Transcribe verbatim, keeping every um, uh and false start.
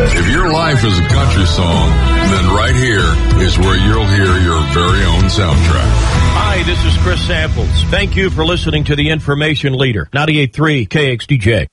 If your life is a country song, then right here is where you'll hear your very own soundtrack. Hi, this is Chris Samples. Thank you for listening to the Information Leader, ninety-eight point three K X D J.